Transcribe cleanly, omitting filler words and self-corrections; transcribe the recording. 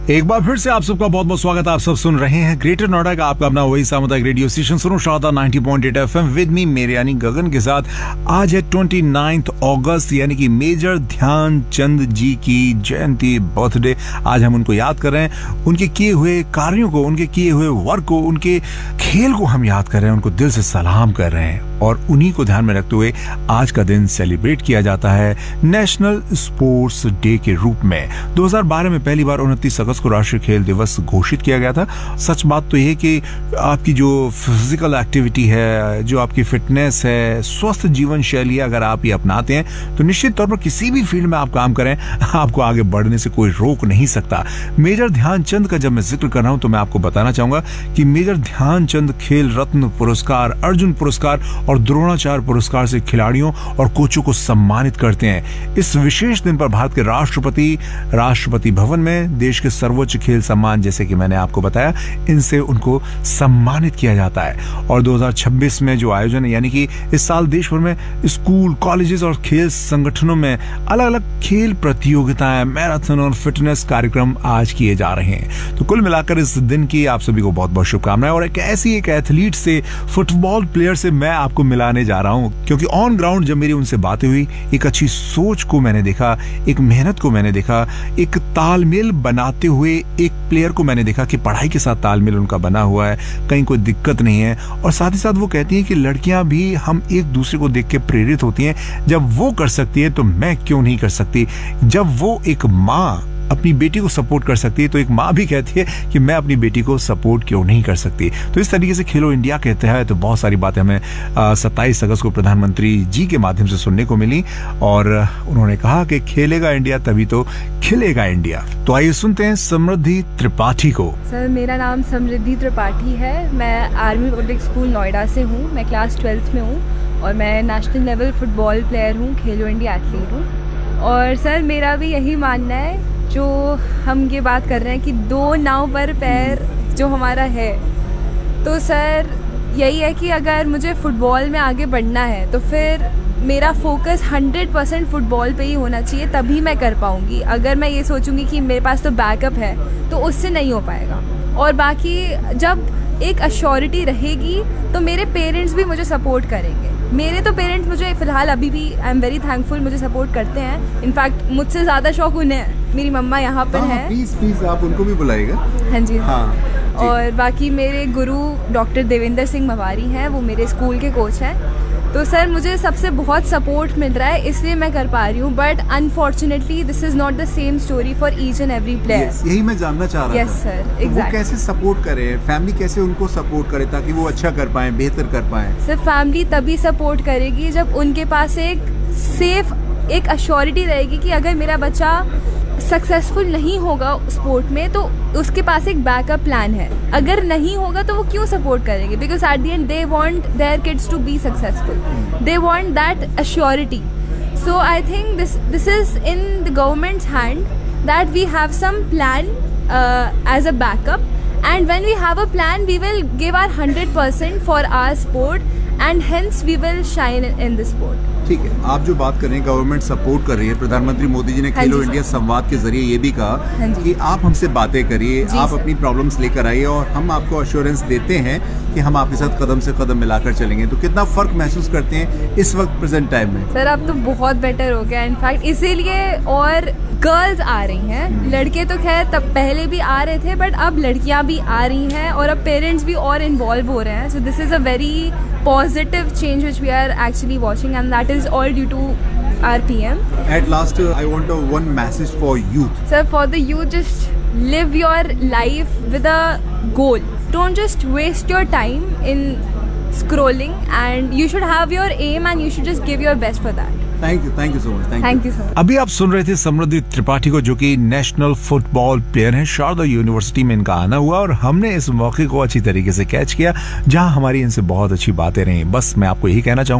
एक बार फिर से आप सबका बहुत बहुत स्वागत। आप सब सुन रहे हैं ग्रेटर नोएडा का आपका अपना वही सामुदायिक रेडियो स्टेशन सुनो शारदा 90.8 FM विद मी मेरे यानी गगन के साथ। आज है 29 अगस्त यानी कि मेजर ध्यानचंद जी की जयंती, बर्थडे। आज हम उनको याद कर रहे हैं, उनके किए हुए कार्यों को, उनके किए हुए वर्क को, उनके खेल को हम याद कर रहे हैं, उनको दिल से सलाम कर रहे हैं। और उन्हीं को ध्यान में रखते हुए आज का दिन सेलिब्रेट किया जाता है नेशनल स्पोर्ट्स डे के रूप में। 2012 में पहली बार 29 अगस्त को राष्ट्रीय खेल दिवस घोषित किया गया था। सच बात तो यह कि आपकी जो फिजिकल एक्टिविटी है, जो आपकी फिटनेस है, स्वस्थ जीवन शैली अगर आप ये अपनाते हैं तो निश्चित तौर पर किसी भी फील्ड में आप काम करें, आपको आगे बढ़ने से कोई रोक नहीं सकता। मेजर ध्यानचंद का जब मैं जिक्र कर रहा हूं तो मैं आपको बताना चाहूंगा कि मेजर ध्यानचंद खेल रत्न पुरस्कार, अर्जुन पुरस्कार और द्रोणाचार्य पुरस्कार से खिलाड़ियों और कोचों को सम्मानित करते हैं। इस विशेष दिन पर भारत के राष्ट्रपति भवन में देश के सर्वोच्च खेल सम्मान, जैसे कि मैंने आपको बताया, इनसे उनको सम्मानित किया जाता है। और 2026 में जो आयोजन है, यानी कि इस साल देश भर में स्कूल, कॉलेजेस और खेल संगठनों में अलग अलग खेल प्रतियोगिताएं, मैराथन और फिटनेस कार्यक्रम आज किए जा रहे हैं। तो कुल मिलाकर इस दिन की आप सभी को बहुत बहुत शुभकामनाएं। और एक एथलीट से, फुटबॉल प्लेयर से मैं आपको मिलाने जा रहा हूं, क्योंकि ऑन ग्राउंड जब मेरी उनसे बातें हुई, एक अच्छी सोच को मैंने देखा, एक मेहनत को मैंने देखा, एक तालमेल बनाते हुए एक प्लेयर को मैंने देखा कि पढ़ाई के साथ तालमेल उनका बना हुआ है, कहीं कोई दिक्कत नहीं है। और साथ ही साथ वो कहती हैं कि लड़कियां भी हम एक दूसरे को देख के प्रेरित होती हैं। जब वो कर सकती है तो मैं क्यों नहीं कर सकती। जब वो एक माँ अपनी बेटी को सपोर्ट कर सकती है तो एक माँ भी कहती है कि मैं अपनी बेटी को सपोर्ट क्यों नहीं कर सकती। तो इस तरीके से खेलो इंडिया कहते हैं तो बहुत सारी बातें हमें 27 अगस्त को प्रधानमंत्री जी के माध्यम से सुनने को मिली। और उन्होंने कहा कि खेलेगा इंडिया तभी तो खिलेगा इंडिया। तो आइए सुनते हैं समृद्धि त्रिपाठी को। सर, मेरा नाम समृद्धि त्रिपाठी है। मैं आर्मी पब्लिक स्कूल नोएडा से हूँ। मैं क्लास 12th में हूँ और मैं नेशनल लेवल फुटबॉल प्लेयर हूँ, खेलो इंडिया एथलीट हूँ। और सर, मेरा भी यही मानना है, जो हम ये बात कर रहे हैं कि दो नाव पर पैर जो हमारा है, तो सर यही है कि अगर मुझे फुटबॉल में आगे बढ़ना है तो फिर मेरा फोकस 100% फुटबॉल पे ही होना चाहिए, तभी मैं कर पाऊँगी। अगर मैं ये सोचूंगी कि मेरे पास तो बैकअप है तो उससे नहीं हो पाएगा। और बाकी जब एक अश्योरिटी रहेगी तो मेरे पेरेंट्स भी मुझे सपोर्ट करेंगे। मेरे तो पेरेंट्स मुझे फ़िलहाल अभी भी आई एम वेरी थैंकफुल, मुझे सपोर्ट करते हैं। इनफैक्ट मुझसे ज़्यादा शौक उन्हें है। मेरी मम्मा यहाँ पर हैं। प्लीज आप उनको भी बुलाइएगा। हाँ जी। हाँ। और बाकी मेरे गुरु डॉक्टर देवेंद्र सिंह मवारी हैं, वो मेरे स्कूल के कोच हैं। तो सर मुझे सबसे बहुत सपोर्ट मिल रहा है, इसलिए मैं कर पा रही हूँ। But unfortunately this is not the same story for each and every player. यही मैं जानना चाह रहा था। Yes sir, exactly. वो कैसे सपोर्ट करे, फैमिली कैसे उनको सपोर्ट करे ताकि वो अच्छा कर पाए, बेहतर कर पाए। सर, फैमिली तभी सपोर्ट करेगी जब उनके पास एक सेफ, एक अश्योरिटी रहेगी कि अगर मेरा बच्चा सक्सेसफुल नहीं होगा स्पोर्ट में तो उसके पास एक बैकअप प्लान है। अगर नहीं होगा तो वो क्यों सपोर्ट करेंगे? Because at the and they want their kids to be successful, they want that assurity. So I think this is in the governments hand that we have some plan as a backup, and when we have a plan we will give our 100% for our sport and hence we will shine in the sport. ठीक है, आप जो बात कर रहे हैं government support कर रही है। प्रधानमंत्री मोदी जी ने खेलो इंडिया संवाद के जरिए ये भी कहा कि आप हमसे बातें करिए, आप अपनी प्रॉब्लम्स लेकर आइए और हम आपको अश्योरेंस देते हैं कि हम आपके साथ कदम से कदम मिलाकर चलेंगे। तो कितना फर्क महसूस करते हैं इस वक्त प्रेजेंट टाइम में? सर, अब तो बहुत बेटर हो गया इनफैक्ट, इसीलिए और गर्ल्स आ रही हैं। लड़के तो खैर तब पहले भी आ रहे थे, बट अब लड़कियां भी आ रही हैं और अब पेरेंट्स भी और इन्वॉल्व हो रहे हैं। So this is a very positive change which we are actually watching, and that is all due to our PM. At last, I want one message for youth. Sir, for the youth, just live your life with a goal. Don't just waste your time in scrolling, and you should have your aim and you should just give your best for that. Thank you so much. Thank you so much. अभी आप सुन रहे थे समृद्धि त्रिपाठी को, जो कि national football player हैं। Sharda university में इनका आना हुआ और हमने इस मौके को अच्छी तरीके से कैच किया, जहां हमारी इनसे बहुत अच्छी बातें रही। बस मैं आपको यही कहना चाहूंगा